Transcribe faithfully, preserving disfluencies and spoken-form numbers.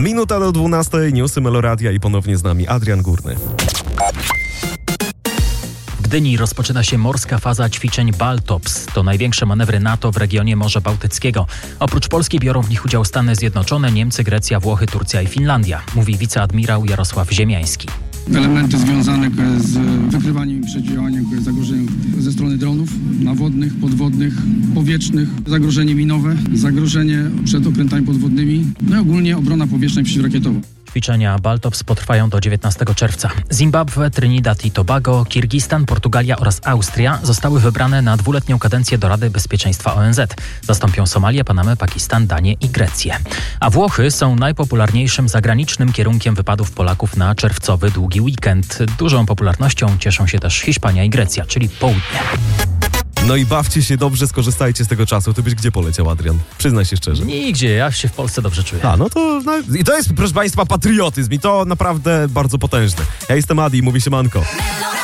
Minuta do dwunastej, newsy Meloradia i ponownie z nami Adrian Górny. W Gdyni rozpoczyna się morska faza ćwiczeń Baltops. To największe manewry NATO w regionie Morza Bałtyckiego. Oprócz Polski biorą w nich udział Stany Zjednoczone, Niemcy, Grecja, Włochy, Turcja i Finlandia, mówi wiceadmirał Jarosław Ziemiański. Elementy związane z wykrywaniem i przeciwdziałaniem zagrożeń ze strony dronów nawodnych, podwodnych, powietrznych, zagrożenie minowe, zagrożenie przed okrętami podwodnymi, no i ogólnie obrona powietrzna i przeciwrakietowa. Ćwiczenia Baltops potrwają do dziewiętnastego czerwca. Zimbabwe, Trinidad i Tobago, Kirgistan, Portugalia oraz Austria zostały wybrane na dwuletnią kadencję do Rady Bezpieczeństwa O N Z. Zastąpią Somalię, Panamę, Pakistan, Danię i Grecję. A Włochy są najpopularniejszym zagranicznym kierunkiem wypadów Polaków na czerwcowy długi weekend. Dużą popularnością cieszą się też Hiszpania i Grecja, czyli południe. No i bawcie się dobrze, skorzystajcie z tego czasu. Ty byś gdzie poleciał, Adrian? Przyznaj się szczerze. Nigdzie, ja się w Polsce dobrze czuję. A, no to... No, i to jest, proszę Państwa, patriotyzm i to naprawdę bardzo potężny. Ja jestem Adi, mówi się Manko.